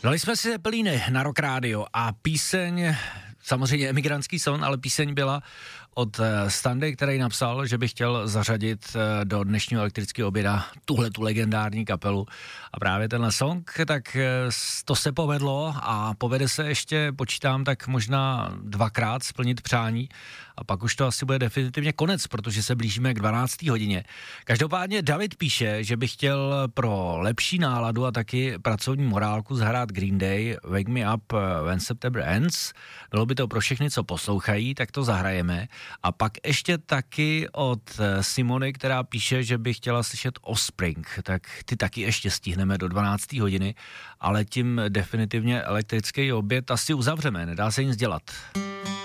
Dali jsme si Zeppelíny na Rock Radio a píseň, samozřejmě emigrantský song, ale píseň byla od Standy, který napsal, že by chtěl zařadit do dnešního elektrického oběda tuhletu legendární kapelu. A právě tenhle song, tak to se povedlo a povede se ještě, počítám, tak možná 2krát splnit přání a pak už to asi bude definitivně konec, protože se blížíme k 12. hodině. Každopádně David píše, že by chtěl pro lepší náladu a taky pracovní morálku zahrát Green Day, Wake Me Up When September Ends. Bylo by to pro všechny, co poslouchají, tak to zahrajeme. A pak ještě taky od Simony, která píše, že by chtěla slyšet Offspring, tak ty taky ještě stihneme do 12. hodiny, ale tím definitivně elektrický oběd asi uzavřeme, nedá se nic dělat.